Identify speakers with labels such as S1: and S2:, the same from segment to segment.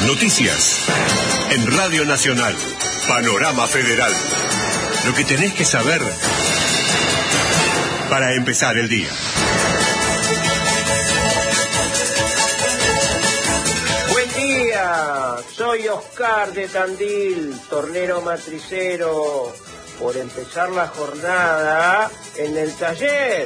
S1: Noticias. En Radio Nacional. Panorama Federal. Lo que tenés que saber para empezar el día.
S2: Buen día. Soy Oscar de Tandil, tornero matricero. Por empezar la jornada en el taller.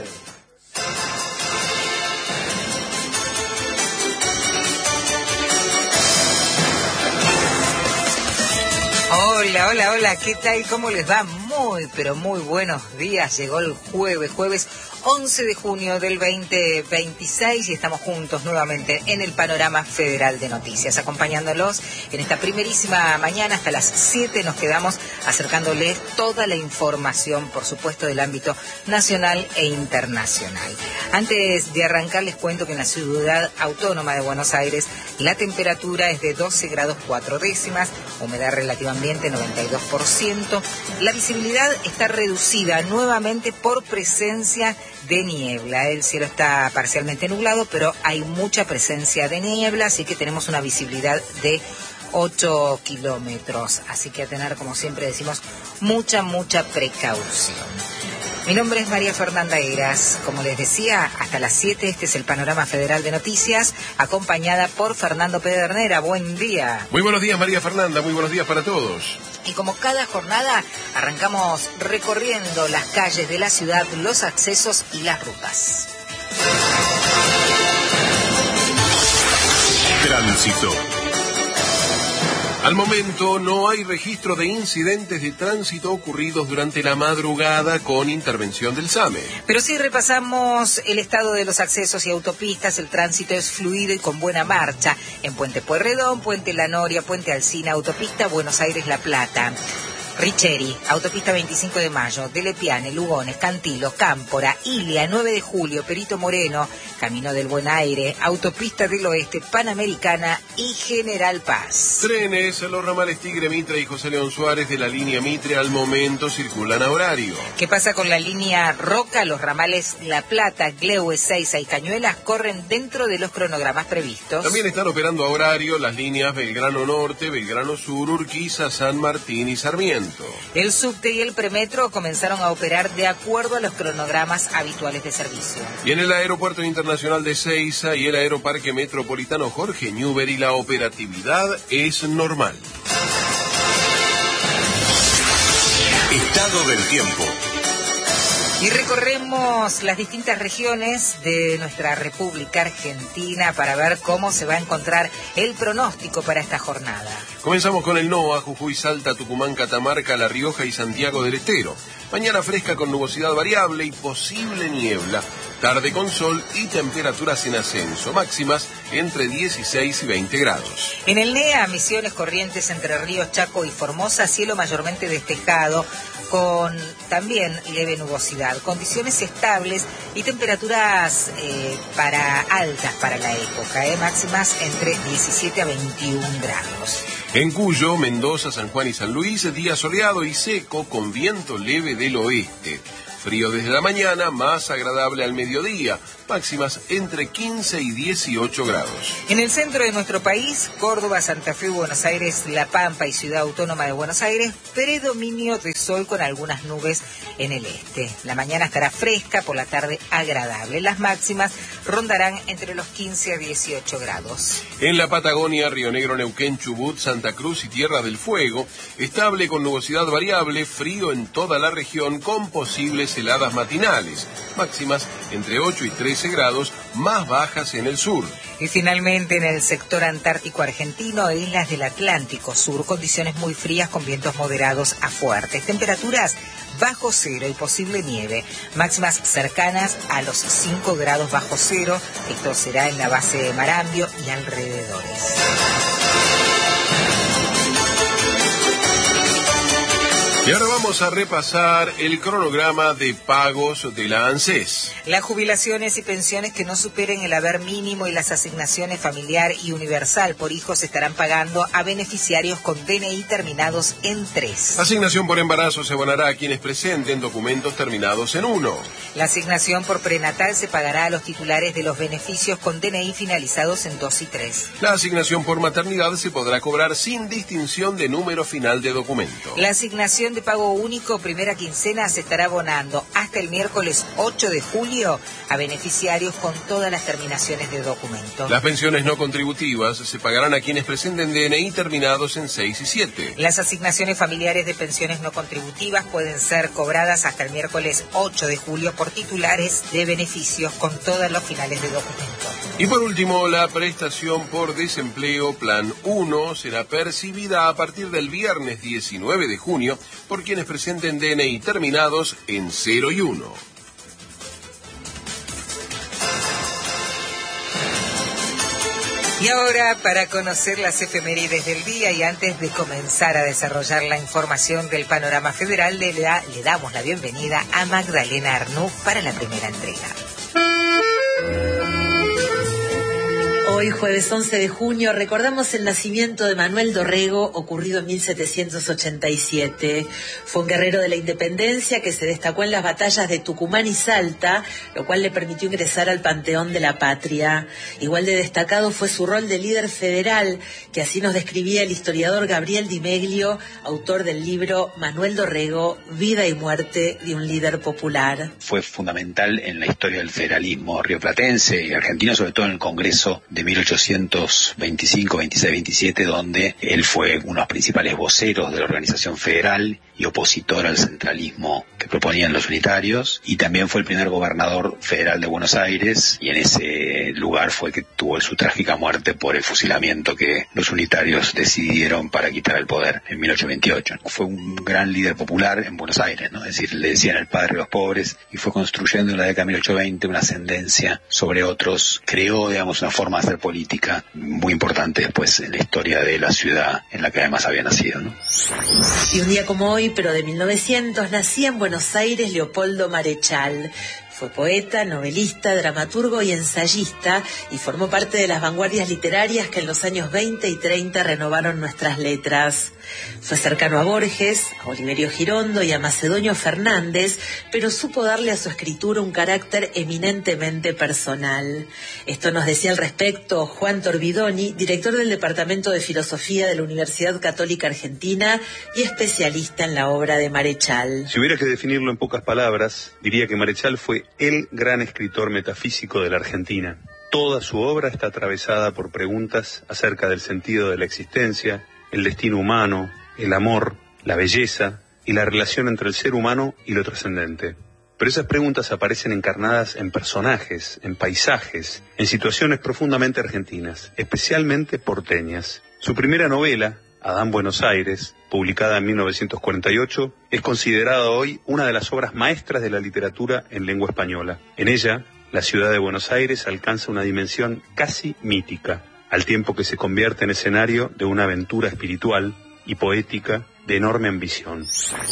S3: Hola, ¿qué tal? ¿Cómo les va? Muy, pero muy buenos días. Llegó el jueves 11 de junio del 2026 y estamos juntos nuevamente en el Panorama Federal de Noticias, acompañándolos en esta primerísima mañana. Hasta las 7 nos quedamos acercándoles toda la información, por supuesto, del ámbito nacional e internacional. Antes de arrancar, les cuento que en la ciudad autónoma de Buenos Aires la temperatura es de 12 grados 4 décimas, humedad relativa ambiente 92%, la visibilidad está reducida nuevamente por presencia de niebla. El cielo está parcialmente nublado, pero hay mucha presencia de niebla, así que tenemos una visibilidad de 8 kilómetros. Así que a tener, como siempre decimos, mucha precaución. Mi nombre es María Fernanda Heras. Como les decía, hasta las 7 este es el Panorama Federal de Noticias, acompañada por Fernando Pedernera. Buen día.
S4: Muy buenos días, María Fernanda. Muy buenos días para todos.
S3: Y como cada jornada, arrancamos recorriendo las calles de la ciudad, los accesos y las rutas.
S1: Tránsito.
S4: Al momento no hay registro de incidentes de tránsito ocurridos durante la madrugada con intervención del SAME.
S3: Pero sí repasamos el estado de los accesos y autopistas. El tránsito es fluido y con buena marcha en Puente Pueyrredón, Puente La Noria, Puente Alsina, autopista Buenos Aires-La Plata, Richeri, autopista 25 de Mayo, de Lepiane, Lugones, Cantilo, Cámpora, Ilia, 9 de Julio, Perito Moreno, Camino del Buen Aire, autopista del Oeste, Panamericana y General Paz.
S4: Trenes, los ramales Tigre, Mitre y José León Suárez de la línea Mitre al momento circulan a horario.
S3: ¿Qué pasa con la línea Roca? Los ramales La Plata, Gleue, Seiza y Cañuelas corren dentro de los cronogramas previstos.
S4: También están operando a horario las líneas Belgrano Norte, Belgrano Sur, Urquiza, San Martín y Sarmiento.
S3: El subte y el premetro comenzaron a operar de acuerdo a los cronogramas habituales de servicio.
S4: Y en el Aeropuerto Internacional de Seiza y el Aeroparque Metropolitano Jorge Newbery la operatividad es normal.
S1: Estado del tiempo.
S3: Y recorremos las distintas regiones de nuestra República Argentina para ver cómo se va a encontrar el pronóstico para esta jornada.
S4: Comenzamos con el NOA, Jujuy, Salta, Tucumán, Catamarca, La Rioja y Santiago del Estero. Mañana fresca con nubosidad variable y posible niebla. Tarde con sol y temperaturas en ascenso, máximas entre 16 y 20 grados.
S3: En el NEA, Misiones, Corrientes, Entre Ríos, Chaco y Formosa, cielo mayormente despejado, con también leve nubosidad, condiciones estables y temperaturas altas para la época, máximas entre 17 a 21 grados.
S4: En Cuyo, Mendoza, San Juan y San Luis, día soleado y seco con viento leve del oeste. Frío desde la mañana, más agradable al mediodía, máximas entre 15 y 18 grados.
S3: En el centro de nuestro país, Córdoba, Santa Fe, Buenos Aires, La Pampa y Ciudad Autónoma de Buenos Aires, predominio de sol con algunas nubes en el este. La mañana estará fresca, por la tarde agradable. Las máximas rondarán entre los 15 a 18 grados.
S4: En la Patagonia, Río Negro, Neuquén, Chubut, Santa Cruz y Tierra del Fuego, estable con nubosidad variable, frío en toda la región con posibles heladas matinales, máximas entre 8 y 13 grados, más bajas en el sur.
S3: Y finalmente en el sector antártico argentino e islas del Atlántico Sur, condiciones muy frías con vientos moderados a fuertes, temperaturas bajo cero y posible nieve, máximas cercanas a los 5 grados bajo cero. Esto será en la base de Marambio y alrededores.
S4: Y ahora vamos a repasar el cronograma de pagos de la ANSES.
S3: Las jubilaciones y pensiones que no superen el haber mínimo y las asignaciones familiar y universal por hijos estarán pagando a beneficiarios con DNI terminados en 3.
S4: Asignación por embarazo se abonará a quienes presenten documentos terminados en 1.
S3: La asignación por prenatal se pagará a los titulares de los beneficios con DNI finalizados en 2 y 3.
S4: La asignación por maternidad se podrá cobrar sin distinción de número final de documento.
S3: La asignación de pago único primera quincena se estará abonando hasta el miércoles 8 de julio a beneficiarios con todas las terminaciones de documento.
S4: Las pensiones no contributivas se pagarán a quienes presenten DNI terminados en 6 y 7.
S3: Las asignaciones familiares de pensiones no contributivas pueden ser cobradas hasta el miércoles 8 de julio por titulares de beneficios con todos los finales de documento.
S4: Y por último, la prestación por desempleo Plan 1 será percibida a partir del viernes 19 de junio por quienes presenten DNI terminados en 0 y 1.
S3: Y ahora, para conocer las efemérides del día y antes de comenzar a desarrollar la información del panorama federal, le damos la bienvenida a Magdalena Arnú para la primera entrega.
S5: Hoy, jueves 11 de junio, recordamos el nacimiento de Manuel Dorrego, ocurrido en 1787. Fue un guerrero de la independencia que se destacó en las batallas de Tucumán y Salta, lo cual le permitió ingresar al Panteón de la Patria. Igual de destacado fue su rol de líder federal, que así nos describía el historiador Gabriel Di Meglio, autor del libro Manuel Dorrego, Vida y Muerte de un líder popular.
S6: Fue fundamental en la historia del federalismo rioplatense y argentino, sobre todo en el Congreso de 1825, 26, 27, donde él fue uno de los principales voceros de la organización federal y opositor al centralismo que proponían los unitarios, y también fue el primer gobernador federal de Buenos Aires, y en ese lugar fue que tuvo su trágica muerte por el fusilamiento que los unitarios decidieron para quitar el poder en 1828. Fue un gran líder popular en Buenos Aires, ¿no? Es decir, le decían el padre de los pobres, y fue construyendo en la década de 1820 una ascendencia sobre otros. Creó, digamos, una forma de hacer política muy importante después en la historia de la ciudad en la que además había nacido, ¿no?
S5: Y un día como hoy, pero de 1900, nacía en Buenos Aires Leopoldo Marechal. Fue poeta, novelista, dramaturgo y ensayista, y formó parte de las vanguardias literarias que en los años 20 y 30 renovaron nuestras letras. Fue cercano a Borges, a Oliverio Girondo y a Macedonio Fernández, pero supo darle a su escritura un carácter eminentemente personal. Esto nos decía al respecto Juan Torbidoni, director del Departamento de Filosofía de la Universidad Católica Argentina y especialista en la obra de Marechal.
S7: Si hubiera que definirlo en pocas palabras, diría que Marechal fue el gran escritor metafísico de la Argentina. Toda su obra está atravesada por preguntas acerca del sentido de la existencia, el destino humano, el amor, la belleza y la relación entre el ser humano y lo trascendente. Pero esas preguntas aparecen encarnadas en personajes, en paisajes, en situaciones profundamente argentinas, especialmente porteñas. Su primera novela, Adán Buenos Aires, publicada en 1948, es considerada hoy una de las obras maestras de la literatura en lengua española. En ella, la ciudad de Buenos Aires alcanza una dimensión casi mítica, al tiempo que se convierte en escenario de una aventura espiritual y poética de enorme ambición.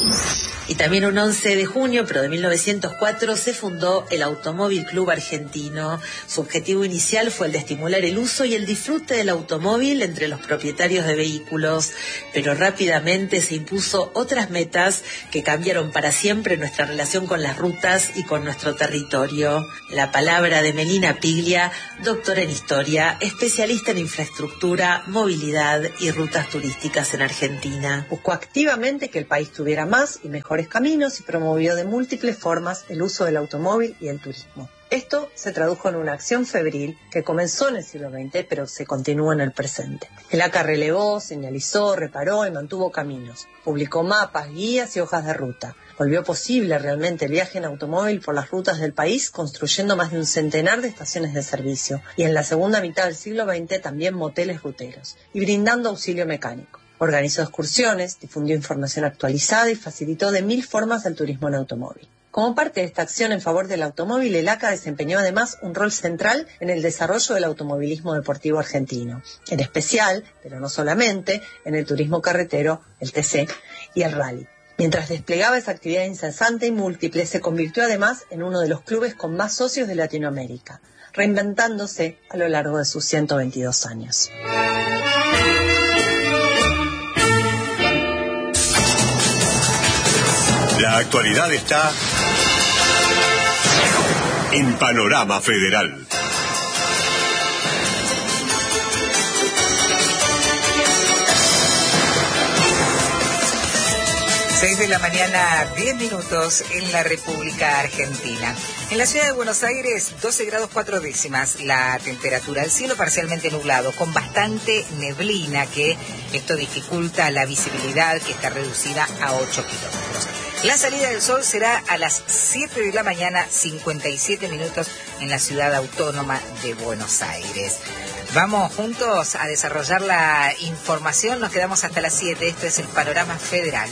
S5: Y también un 11 de junio, pero de 1904, se fundó el Automóvil Club Argentino. Su objetivo inicial fue el de estimular el uso y el disfrute del automóvil entre los propietarios de vehículos, pero rápidamente se impuso otras metas que cambiaron para siempre nuestra relación con las rutas y con nuestro territorio. La palabra de Melina Piglia, doctora en historia, especialista en infraestructura, movilidad y rutas turísticas en Argentina.
S8: Buscó activamente que el país tuviera más y mejores caminos y promovió de múltiples formas el uso del automóvil y el turismo. Esto se tradujo en una acción febril que comenzó en el siglo XX, pero se continúa en el presente. El ACA relevó, señalizó, reparó y mantuvo caminos. Publicó mapas, guías y hojas de ruta. Volvió posible realmente el viaje en automóvil por las rutas del país, construyendo más de un centenar de estaciones de servicio. Y en la segunda mitad del siglo XX también moteles ruteros. Y brindando auxilio mecánico. Organizó excursiones, difundió información actualizada y facilitó de 1000 formas el turismo en automóvil. Como parte de esta acción en favor del automóvil, el ACA desempeñó además un rol central en el desarrollo del automovilismo deportivo argentino, en especial, pero no solamente, en el turismo carretero, el TC y el rally. Mientras desplegaba esa actividad incesante y múltiple, se convirtió además en uno de los clubes con más socios de Latinoamérica, reinventándose a lo largo de sus 122 años.
S1: La actualidad está en Panorama Federal.
S3: 6 de la mañana, 10 minutos en la República Argentina. En la ciudad de Buenos Aires, 12 grados 4 décimas la temperatura. El cielo parcialmente nublado, con bastante neblina, que esto dificulta la visibilidad, que está reducida a 8 kilómetros. La salida del sol será a las 7 de la mañana, 57 minutos en la ciudad autónoma de Buenos Aires. Vamos juntos a desarrollar la información, nos quedamos hasta las 7, esto es el Panorama Federal.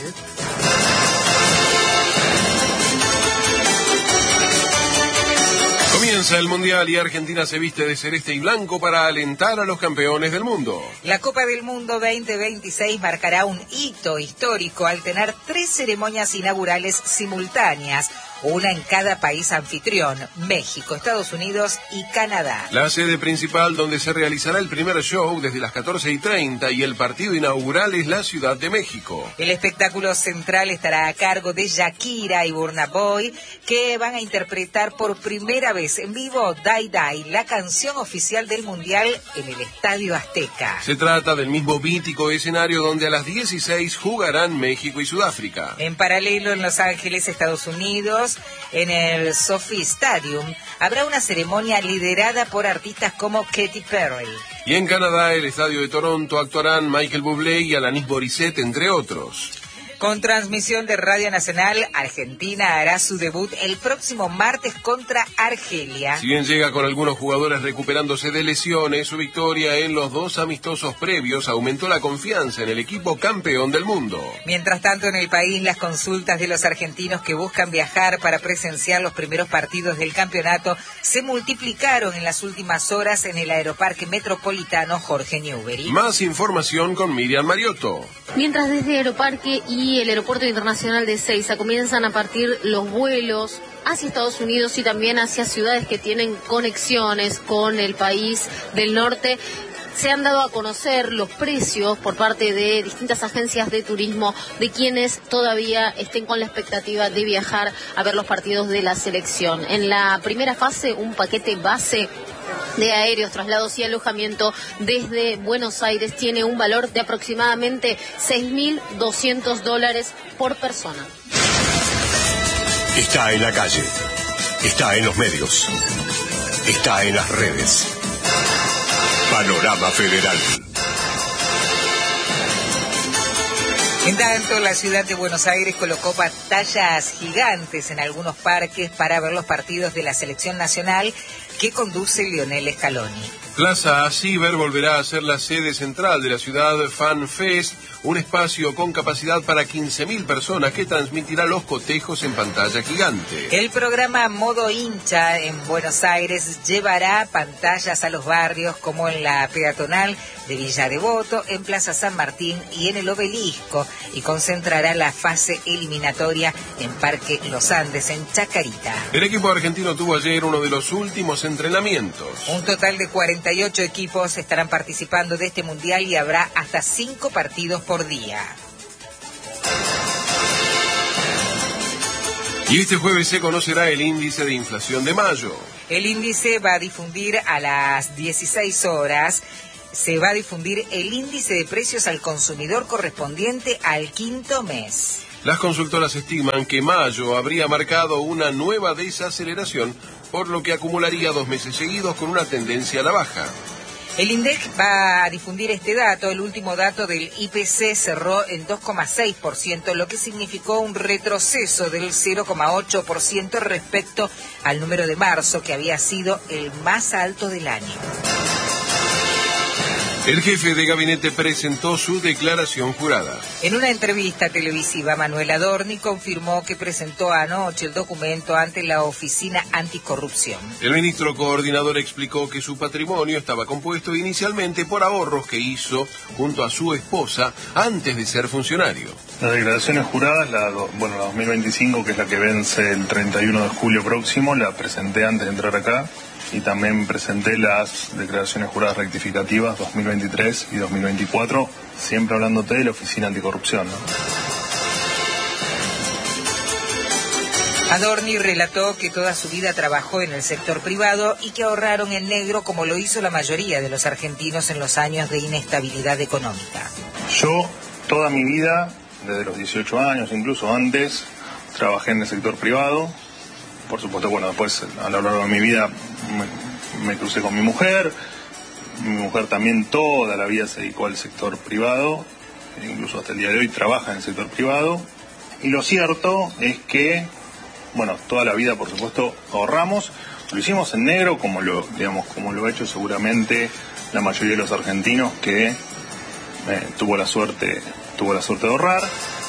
S4: Comienza el Mundial y Argentina se viste de celeste y blanco para alentar a los campeones del mundo.
S3: La Copa del Mundo 2026 marcará un hito histórico al tener 3 ceremonias inaugurales simultáneas, una en cada país anfitrión: México, Estados Unidos y Canadá.
S4: La sede principal donde se realizará el primer show desde las 14:30 y el partido inaugural es la Ciudad de México.
S3: El espectáculo central estará a cargo de Shakira y Burna Boy, que van a interpretar por primera vez en vivo Die Die, la canción oficial del Mundial, en el Estadio Azteca.
S4: Se trata del mismo mítico escenario donde a las 16 jugarán México y Sudáfrica.
S3: En paralelo, en Los Ángeles, Estados Unidos, en el SoFi Stadium, habrá una ceremonia liderada por artistas como Katy Perry.
S4: Y en Canadá, el estadio de Toronto, actuarán Michael Bublé y Alanis Morissette, entre otros.
S3: Con transmisión de Radio Nacional, Argentina hará su debut el próximo martes contra Argelia.
S4: Si bien llega con algunos jugadores recuperándose de lesiones, su victoria en los 2 amistosos previos aumentó la confianza en el equipo campeón del mundo.
S3: Mientras tanto, en el país, las consultas de los argentinos que buscan viajar para presenciar los primeros partidos del campeonato se multiplicaron en las últimas horas en el Aeroparque Metropolitano Jorge Newbery.
S4: Más información con Miriam Mariotto.
S9: Mientras desde Aeroparque y el Aeropuerto Internacional de Ezeiza comienzan a partir los vuelos hacia Estados Unidos y también hacia ciudades que tienen conexiones con el país del norte, se han dado a conocer los precios por parte de distintas agencias de turismo de quienes todavía estén con la expectativa de viajar a ver los partidos de la selección. En la primera fase, un paquete base de aéreos, traslados y alojamiento desde Buenos Aires tiene un valor de aproximadamente $6.200 por persona.
S1: Está en la calle, está en los medios, está en las redes. Panorama Federal.
S3: En tanto, la ciudad de Buenos Aires colocó pantallas gigantes en algunos parques para ver los partidos de la selección nacional que conduce Lionel Scaloni.
S4: Plaza Ciber volverá a ser la sede central de la ciudad Fan Fest, un espacio con capacidad para 15.000 personas que transmitirá los cotejos en pantalla gigante.
S3: El programa Modo Hincha en Buenos Aires llevará pantallas a los barrios como en la peatonal de Villa Devoto, en Plaza San Martín y en el Obelisco, y concentrará la fase eliminatoria en Parque Los Andes, en Chacarita.
S4: El equipo argentino tuvo ayer uno de los últimos entrenamientos.
S3: Un total de 48 equipos estarán participando de este mundial y habrá hasta 5 partidos por día.
S4: Y este jueves se conocerá el índice de inflación de mayo.
S3: El índice va a difundir a las 16 horas. Se va a difundir el índice de precios al consumidor correspondiente al quinto mes.
S4: Las consultoras estiman que mayo habría marcado una nueva desaceleración, por lo que acumularía 2 meses seguidos con una tendencia a la baja.
S3: El INDEC va a difundir este dato. El último dato del IPC cerró en 2,6%, lo que significó un retroceso del 0,8% respecto al número de marzo, que había sido el más alto del año.
S4: El jefe de gabinete presentó su declaración jurada.
S3: En una entrevista televisiva, Manuel Adorni confirmó que presentó anoche el documento ante la Oficina Anticorrupción.
S4: El ministro coordinador explicó que su patrimonio estaba compuesto inicialmente por ahorros que hizo junto a su esposa antes de ser funcionario.
S10: Las declaraciones juradas, la 2025, que es la que vence el 31 de julio próximo, la presenté antes de entrar acá. Y también presenté las declaraciones juradas rectificativas 2023 y 2024, siempre hablándote de la Oficina Anticorrupción, ¿no?
S3: Adorni relató que toda su vida trabajó en el sector privado y que ahorraron en negro como lo hizo la mayoría de los argentinos en los años de inestabilidad económica.
S10: Yo, toda mi vida, desde los 18 años, incluso antes, trabajé en el sector privado. Por supuesto, después a lo largo de mi vida me crucé con mi mujer también toda la vida se dedicó al sector privado, incluso hasta el día de hoy trabaja en el sector privado, y lo cierto es que, toda la vida por supuesto ahorramos, lo hicimos en negro como lo ha hecho seguramente la mayoría de los argentinos que tuvo la suerte de ahorrar.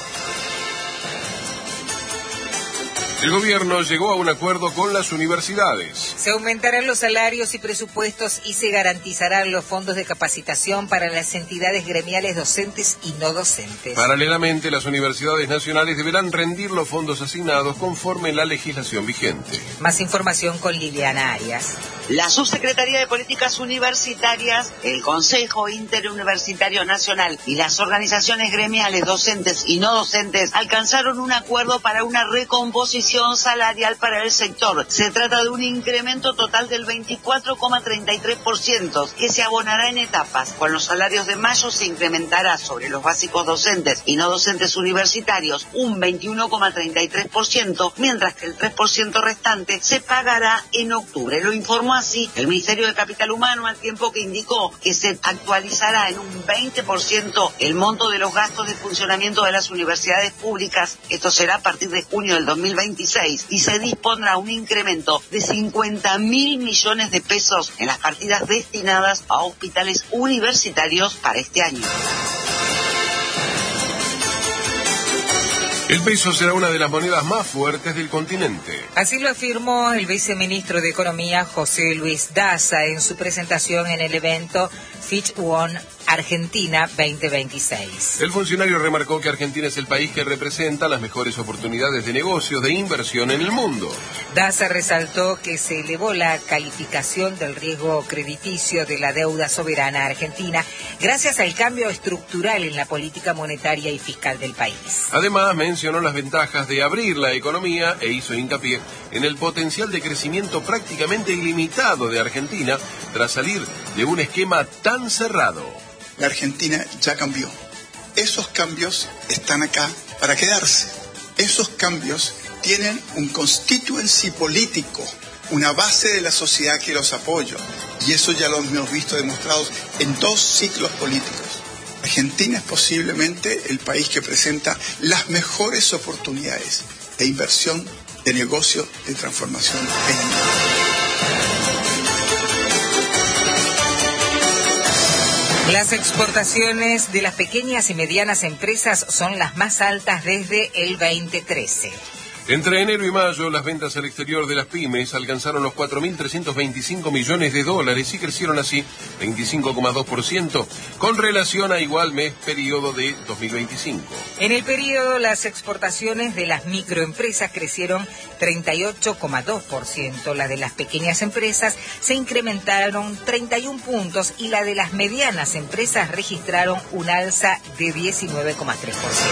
S4: El gobierno llegó a un acuerdo con las universidades.
S3: Se aumentarán los salarios y presupuestos y se garantizarán los fondos de capacitación para las entidades gremiales docentes y no docentes.
S4: Paralelamente, las universidades nacionales deberán rendir los fondos asignados conforme la legislación vigente.
S3: Más información con Liliana Arias.
S11: La Subsecretaría de Políticas Universitarias, el Consejo Interuniversitario Nacional y las organizaciones gremiales docentes y no docentes alcanzaron un acuerdo para una recomposición salarial para el sector. Se trata de un incremento total del 24,33% que se abonará en etapas. Con los salarios de mayo se incrementará sobre los básicos docentes y no docentes universitarios un 21,33%, mientras que el 3% restante se pagará en octubre. Lo informó así el Ministerio de Capital Humano, al tiempo que indicó que se actualizará en un 20% el monto de los gastos de funcionamiento de las universidades públicas. Esto será a partir de junio del 2026 y se dispondrá un incremento de 50.000 millones de pesos en las partidas destinadas a hospitales universitarios para este año.
S4: El peso será una de las monedas más fuertes del continente.
S3: Así lo afirmó el viceministro de Economía, José Luis Daza, en su presentación en el evento Fitch One Argentina 2026.
S4: El funcionario remarcó que Argentina es el país que representa las mejores oportunidades de negocios de inversión en el mundo.
S3: Daza resaltó que se elevó la calificación del riesgo crediticio de la deuda soberana argentina gracias al cambio estructural en la política monetaria y fiscal del país.
S4: Además, mencionó las ventajas de abrir la economía e hizo hincapié en el potencial de crecimiento prácticamente ilimitado de Argentina tras salir de un esquema tan cerrado.
S12: La Argentina ya cambió. Esos cambios están acá para quedarse. Esos cambios tienen un constituency político, una base de la sociedad que los apoya. Y eso ya lo hemos visto demostrado en 2 ciclos políticos. Argentina es posiblemente el país que presenta las mejores oportunidades de inversión, de negocio, de transformación en el mundo.
S3: Las exportaciones de las pequeñas y medianas empresas son las más altas desde el 2013.
S4: Entre enero y mayo, las ventas al exterior de las pymes alcanzaron los 4.325 millones de dólares y crecieron así 25,2% con relación a igual mes periodo de 2025.
S3: En el periodo, las exportaciones de las microempresas crecieron 38,2%, la de las pequeñas empresas se incrementaron 31 puntos y la de las medianas empresas registraron un alza de 19,3%.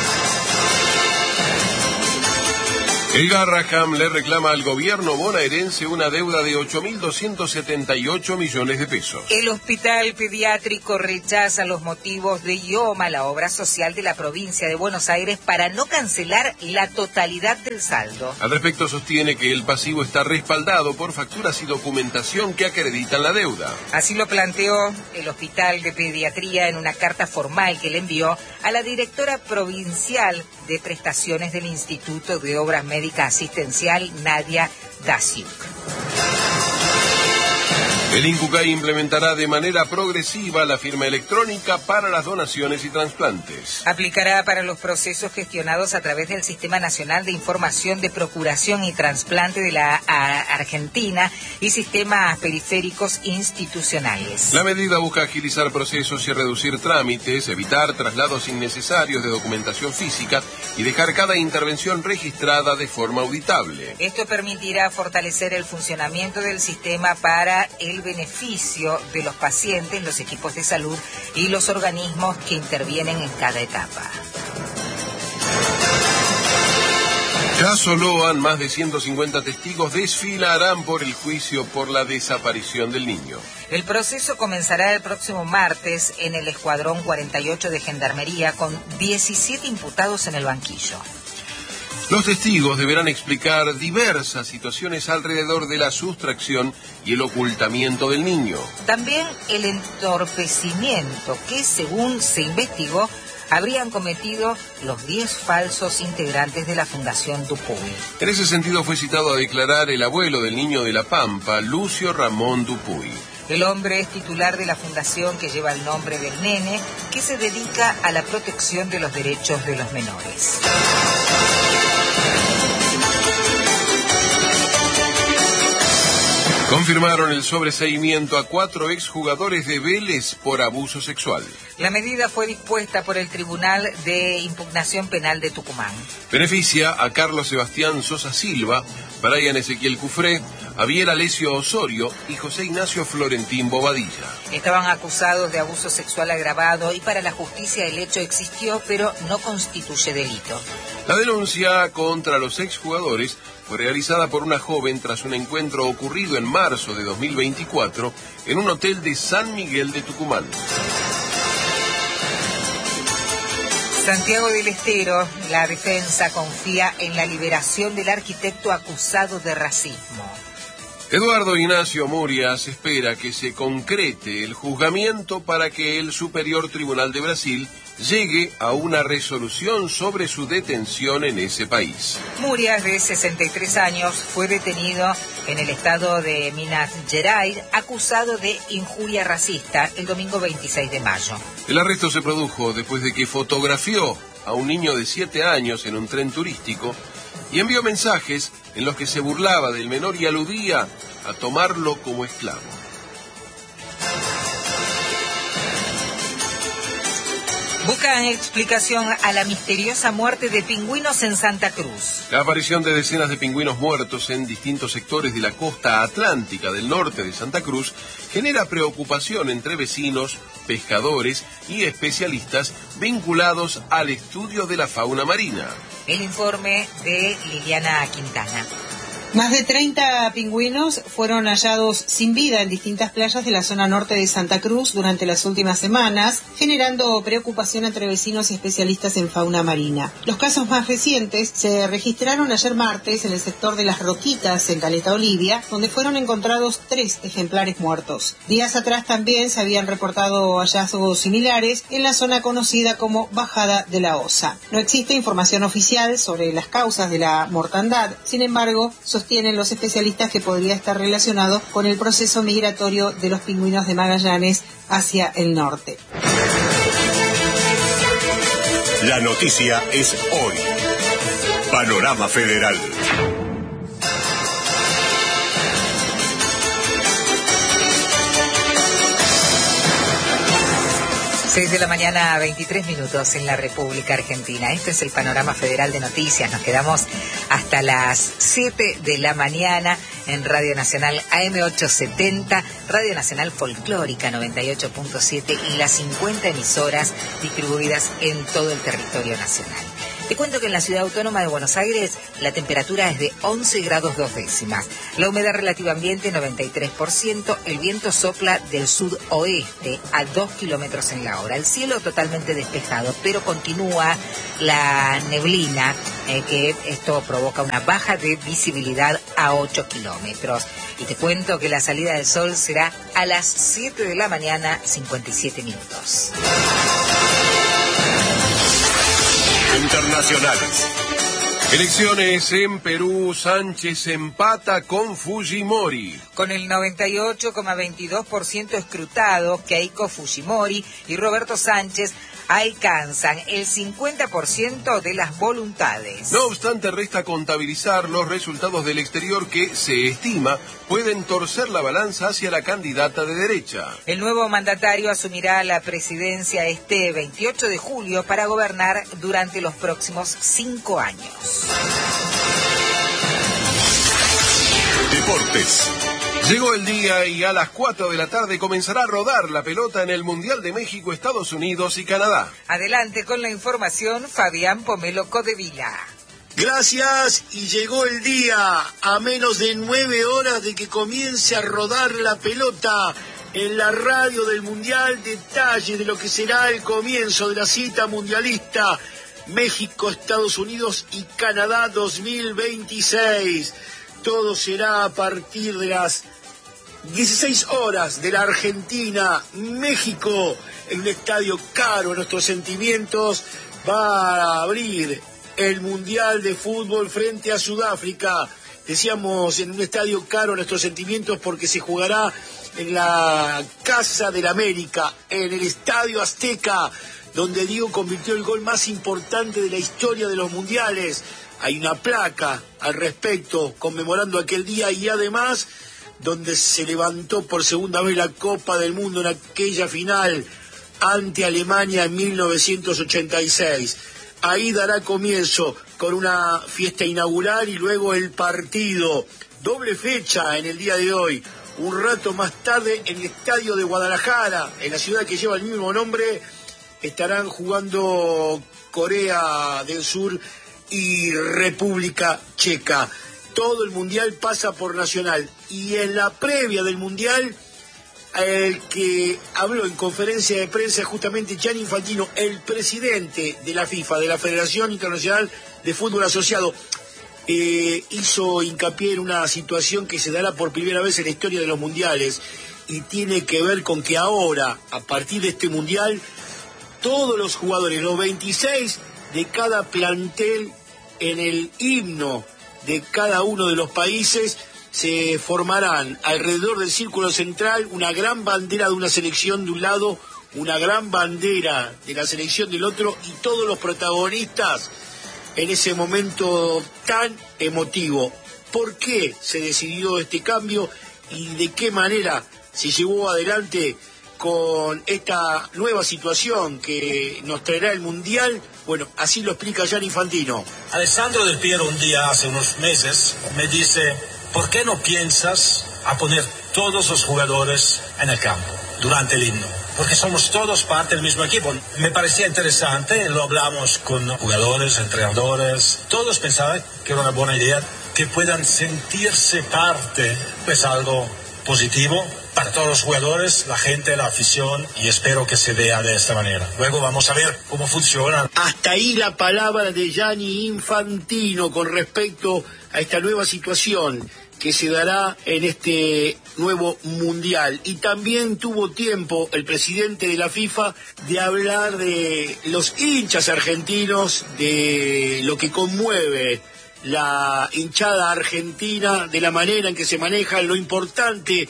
S4: El Garraham le reclama al gobierno bonaerense una deuda de 8.278 millones de pesos.
S3: El hospital pediátrico rechaza los motivos de IOMA, la obra social de la provincia de Buenos Aires, para no cancelar la totalidad del saldo.
S4: Al respecto, sostiene que el pasivo está respaldado por facturas y documentación que acreditan la deuda.
S3: Así lo planteó el hospital de pediatría en una carta formal que le envió a la directora provincial de prestaciones del Instituto de Obras Médicas Asistencial, Nadia Dasiuk.
S4: El INCUCAI implementará de manera progresiva la firma electrónica para las donaciones y trasplantes.
S3: Aplicará para los procesos gestionados a través del Sistema Nacional de Información de Procuración y Trasplante de la Argentina y sistemas periféricos institucionales.
S4: La medida busca agilizar procesos y reducir trámites, evitar traslados innecesarios de documentación física y dejar cada intervención registrada de forma auditable.
S3: Esto permitirá fortalecer el funcionamiento del sistema para el beneficio de los pacientes, los equipos de salud y los organismos que intervienen en cada etapa.
S4: Caso Loan, más de 150 testigos desfilarán por el juicio por la desaparición del niño.
S3: El proceso comenzará el próximo martes en el Escuadrón 48 de Gendarmería con 17 imputados en el banquillo.
S4: Los testigos deberán explicar diversas situaciones alrededor de la sustracción y el ocultamiento del niño.
S3: También el entorpecimiento que, según se investigó, habrían cometido los 10 falsos integrantes de la Fundación Dupuy.
S4: En ese sentido fue citado a declarar el abuelo del niño de La Pampa, Lucio Ramón Dupuy.
S3: El hombre es titular de la fundación que lleva el nombre del nene, que se dedica a la protección de los derechos de los menores.
S4: Confirmaron el sobreseimiento a 4 exjugadores de Vélez por abuso sexual.
S3: La medida fue dispuesta por el Tribunal de Impugnación Penal de Tucumán.
S4: Beneficia a Carlos Sebastián Sosa Silva, Brian Ezequiel Cufré, Javier Alesio Osorio y José Ignacio Florentín Bobadilla.
S3: Estaban acusados de abuso sexual agravado y para la justicia el hecho existió, pero no constituye delito.
S4: La denuncia contra los exjugadores fue realizada por una joven tras un encuentro ocurrido en marzo de 2024 en un hotel de San Miguel de Tucumán.
S3: Santiago del Estero, la defensa confía en la liberación del arquitecto acusado de racismo.
S4: Eduardo Ignacio Murias espera que se concrete el juzgamiento para que el Superior Tribunal de Brasil llegue a una resolución sobre su detención en ese país.
S3: Murias, de 63 años, fue detenido en el estado de Minas Gerais, acusado de injuria racista el domingo 26 de mayo.
S4: El arresto se produjo después de que fotografió a un niño de 7 años en un tren turístico y envió mensajes en los que se burlaba del menor y aludía a tomarlo como esclavo.
S3: Buscan explicación a la misteriosa muerte de pingüinos en Santa Cruz.
S4: La aparición de decenas de pingüinos muertos en distintos sectores de la costa atlántica del norte de Santa Cruz genera preocupación entre vecinos, pescadores y especialistas vinculados al estudio de la fauna marina.
S3: El informe de Liliana Quintana.
S13: Más de 30 pingüinos fueron hallados sin vida en distintas playas de la zona norte de Santa Cruz durante las últimas semanas, generando preocupación entre vecinos y especialistas en fauna marina. Los casos más recientes se registraron ayer martes en el sector de Las Roquitas, en Caleta Olivia, donde fueron encontrados 3 ejemplares muertos. Días atrás también se habían reportado hallazgos similares en la zona conocida como Bajada de la Osa. No existe información oficial sobre las causas de la mortandad, sin embargo, sostienen los especialistas que podría estar relacionado con el proceso migratorio de los pingüinos de Magallanes hacia el norte.
S1: La noticia es hoy. Panorama Federal.
S3: 6 de la mañana, 23 minutos en la República Argentina. Este es el Panorama Federal de Noticias. Nos quedamos hasta las 7 de la mañana en Radio Nacional AM870, Radio Nacional Folclórica 98.7 y las 50 emisoras distribuidas en todo el territorio nacional. Te cuento que en la Ciudad Autónoma de Buenos Aires la temperatura es de 11 grados 2 décimas. La humedad relativa ambiente 93%. El viento sopla del sudoeste a 2 kilómetros en la hora. El cielo totalmente despejado, pero continúa la neblina, que esto provoca una baja de visibilidad a 8 kilómetros. Y te cuento que la salida del sol será a las 7 de la mañana, 57 minutos.
S1: Internacionales.
S4: Elecciones en Perú, Sánchez empata con Fujimori.
S3: Con el 98,22% escrutado, Keiko Fujimori y Roberto Sánchez alcanzan el 50% de las voluntades.
S4: No obstante, resta contabilizar los resultados del exterior que, se estima, pueden torcer la balanza hacia la candidata de derecha.
S3: El nuevo mandatario asumirá la presidencia este 28 de julio para gobernar durante los próximos 5 años.
S1: Deportes.
S4: Llegó el día y a las 4 de la tarde comenzará a rodar la pelota en el Mundial de México, Estados Unidos y Canadá.
S3: Adelante con la información, Fabián Pomelo Codevila.
S14: Gracias, y llegó el día, a menos de 9 horas de que comience a rodar la pelota en la radio del Mundial, detalle de lo que será el comienzo de la cita mundialista México, Estados Unidos y Canadá 2026. Todo será a partir de las 16 horas de la Argentina, México, en un estadio caro a nuestros sentimientos. Va a abrir el Mundial de Fútbol frente a Sudáfrica. Decíamos en un estadio caro a nuestros sentimientos porque se jugará en la Casa del América, en el Estadio Azteca, donde Diego convirtió el gol más importante de la historia de los mundiales. Hay una placa al respecto conmemorando aquel día y además donde se levantó por segunda vez la Copa del Mundo en aquella final ante Alemania en 1986. Ahí dará comienzo con una fiesta inaugural y luego el partido. Doble fecha en el día de hoy. Un rato más tarde en el estadio de Guadalajara, en la ciudad que lleva el mismo nombre, estarán jugando Corea del Sur y República Checa. Todo el Mundial pasa por Nacional. Y en la previa del Mundial, el que habló en conferencia de prensa justamente Gianni Infantino, el presidente de la FIFA, de la Federación Internacional de Fútbol Asociado, hizo hincapié en una situación que se dará por primera vez en la historia de los mundiales y tiene que ver con que ahora, a partir de este Mundial, todos los jugadores, los 26 de cada plantel, en el himno de cada uno de los países, se formarán alrededor del círculo central una gran bandera de una selección de un lado, una gran bandera de la selección del otro, y todos los protagonistas en ese momento tan emotivo. ¿Por qué se decidió este cambio y de qué manera se llevó adelante con esta nueva situación que nos traerá el Mundial? Bueno, así lo explica Gianni Infantino.
S15: Alessandro Del Piero un día, hace unos meses, me dice: ¿por qué no piensas a poner todos los jugadores en el campo durante el himno? Porque somos todos parte del mismo equipo. Me parecía interesante, lo hablamos con jugadores, entrenadores, todos pensaban que era una buena idea, que puedan sentirse parte, pues algo positivo para todos los jugadores, la gente, la afición, y espero que se vea de esta manera. Luego vamos a ver cómo funciona.
S14: Hasta ahí la palabra de Gianni Infantino con respecto a esta nueva situación que se dará en este nuevo Mundial. Y también tuvo tiempo el presidente de la FIFA de hablar de los hinchas argentinos, de lo que conmueve la hinchada argentina, de la manera en que se manejan, lo importante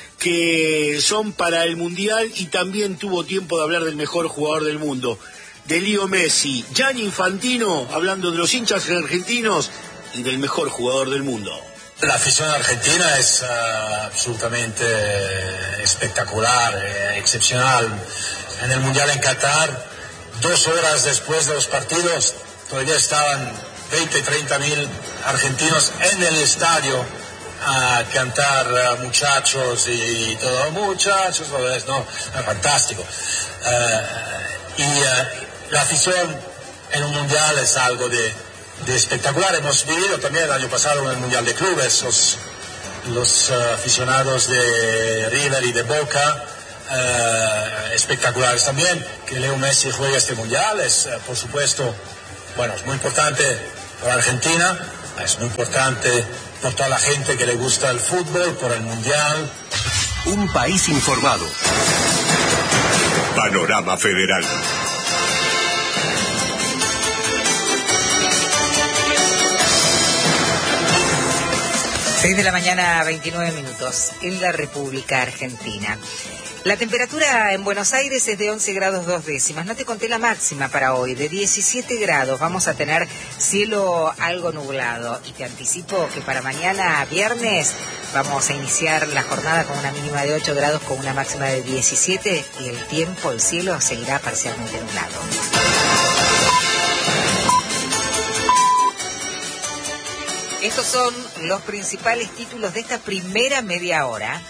S14: que son para el Mundial, y también tuvo tiempo de hablar del mejor jugador del mundo, de Leo Messi. Gianni Infantino hablando de los hinchas argentinos y del mejor jugador del mundo.
S15: La afición argentina es absolutamente espectacular, excepcional. En el Mundial en Qatar, 2 horas después de los partidos, todavía estaban 20-30 mil argentinos en el estadio a cantar muchachos y todo, muchachos, no, fantástico. La afición en un Mundial es algo de espectacular. Hemos vivido también el año pasado en el Mundial de Clubes, los aficionados de River y de Boca, espectaculares también. Que Leo Messi juegue este Mundial es, por supuesto, bueno, es muy importante para Argentina, es muy importante por toda la gente que le gusta el fútbol, por el Mundial.
S1: Un país informado. Panorama Federal.
S3: 6 de la mañana, 29 minutos, en la República Argentina. La temperatura en Buenos Aires es de 11 grados 2 décimas. No te conté la máxima para hoy, de 17 grados. Vamos a tener cielo algo nublado. Y te anticipo que para mañana, viernes, vamos a iniciar la jornada con una mínima de 8 grados, con una máxima de 17. Y el tiempo, el cielo, seguirá parcialmente nublado. Estos son los principales títulos de esta primera media hora.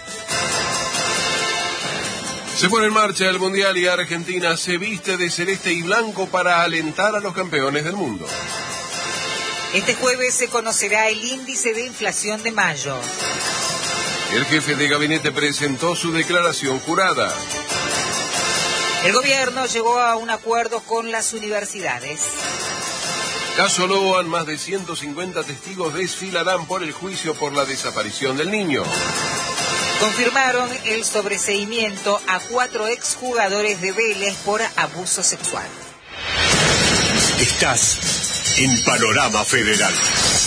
S4: Se pone en marcha el Mundial y Argentina se viste de celeste y blanco para alentar a los campeones del mundo.
S3: Este jueves se conocerá el índice de inflación de mayo.
S4: El jefe de gabinete presentó su declaración jurada.
S3: El gobierno llegó a un acuerdo con las universidades.
S4: Caso Loan, más de 150 testigos desfilarán por el juicio por la desaparición del niño.
S3: Confirmaron el sobreseimiento a 4 exjugadores de Vélez por abuso sexual.
S1: Estás en Panorama Federal.